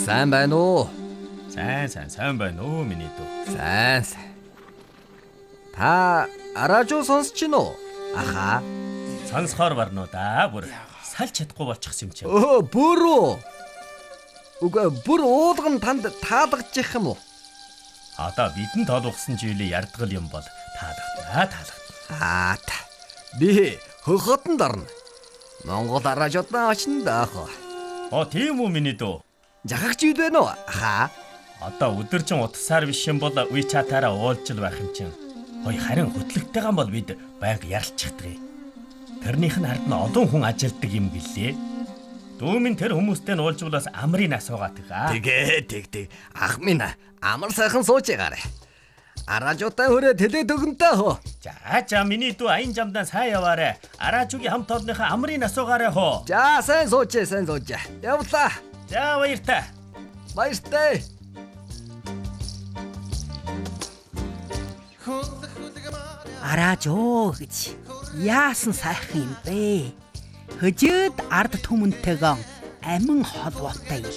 Сайн байна уу? Сайн байна уу миний дүү. Сайн. Та радио сонсч гин үү? Аха. Сонсохоор барнуу да бүр салж чадахгүй болчихсон юм чи. Бүр үү? Үгүй бүр уулган танд таалагдчих юм уу? Одоо бидэн тоолгосон жилийн ярдгал юм бол таалагдана. Би хөхөтөнд орно. Монгол радиодаа очно даах. Тийм үү миний дүү. Жахагч юу вэ нөө? Аха. Одоо өдөржин утасаар биш юм бол WeChat-аараа уулзал байх юм чинь. Харин хөтлөгтэйгэн бол бид байнга ярилцчихдаг. Тэрнийх нь ард нь олон хүн ажилтдаг юм гэлээ. Дүүмийн тэр хүмүүстэй нь уулзвалаас амрын асуугаад байгаа. Тэг. Ах минь амар сайхан сууж байгаарэ. Радиотай хүрээ тэлээд өгөнтэй хөө. За миний дүү аян жамдаа сайн яваарэ. Аражуугийн хамт олонныхаа амрын асуугаарэ хөө. За сайн сууж. Явлаа. За баяртай. Баяртай. Аражоо гэж яасан сайхан юм бэ? Хөжөөд ард түмэнтэйгэн амин холбоотой